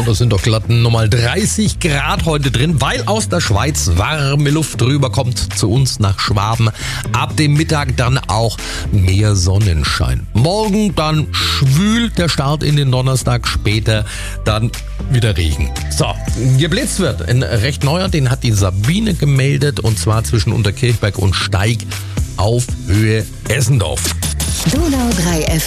Das sind doch glatt nochmal 30 Grad heute drin, weil aus der Schweiz warme Luft rüberkommt zu uns nach Schwaben. Ab dem Mittag dann auch mehr Sonnenschein. Morgen dann schwül der Start in den Donnerstag, später dann wieder Regen. So, geblitzt wird ein recht neuer, den hat die Sabine gemeldet, und zwar zwischen Unterkirchberg und Steig auf Höhe Essendorf. Donau 3 FM.